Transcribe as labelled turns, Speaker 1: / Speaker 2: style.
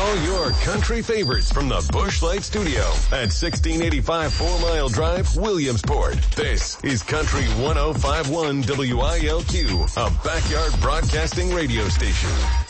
Speaker 1: all your country favorites from the Busch Light Studio at 1685 4 Mile Drive, Williamsport. This is Country 105.1 WILQ, a backyard broadcasting radio station.